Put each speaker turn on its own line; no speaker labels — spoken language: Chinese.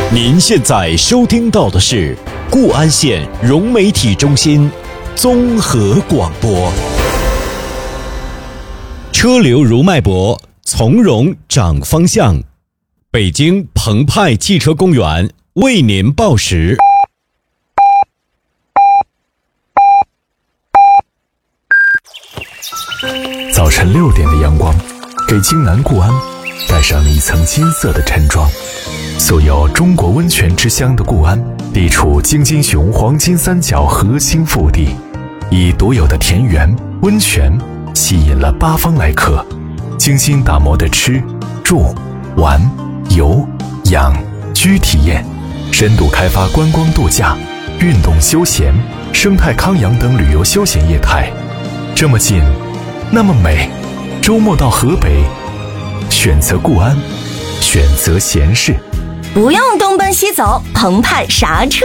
您现在收听到的是固安县融媒体中心综合广播。车流如脉搏，从容掌方向。北京澎湃汽车公园为您报时。
早晨6点的阳光，给京南固安盖上了一层金色的晨装。素有中国温泉之乡的固安，地处京津雄黄金三角核心腹地，以独有的田园温泉吸引了八方来客，精心打磨的吃住玩游养居体验，深度开发观光度假、运动休闲、生态康养等旅游休闲业态。这么近那么美，周末到河北，选择固安，选择闲适，
不用东奔西走，澎湃啥车